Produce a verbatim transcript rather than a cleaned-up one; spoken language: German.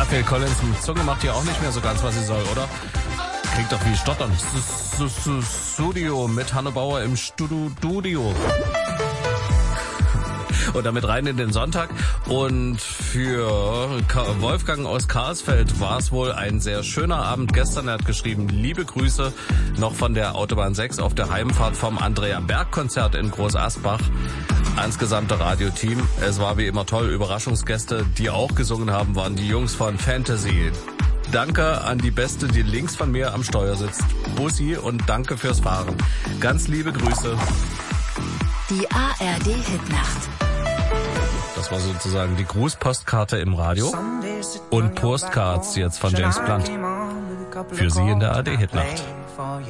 Ja, Phil Collins, die Zunge macht ja auch nicht mehr so ganz, was sie soll, oder? Klingt doch wie Stottern. Studio mit Hanne Bauer im Studio. Und damit rein in den Sonntag. Und für Wolfgang aus Karlsfeld war es wohl ein sehr schöner Abend gestern. Er hat geschrieben, liebe Grüße noch von der Autobahn sechs auf der Heimfahrt vom Andrea Berg Konzert in Groß Asbach ans gesamte Radioteam. Es war wie immer toll. Überraschungsgäste, die auch gesungen haben, waren die Jungs von Fantasy. Danke an die Beste, die links von mir am Steuer sitzt. Bussi und danke fürs Fahren. Ganz liebe Grüße. Die A R D-Hitnacht. Das war sozusagen die Grußpostkarte im Radio und Postcards jetzt von James Blunt. Für Sie in der A R D-Hitnacht.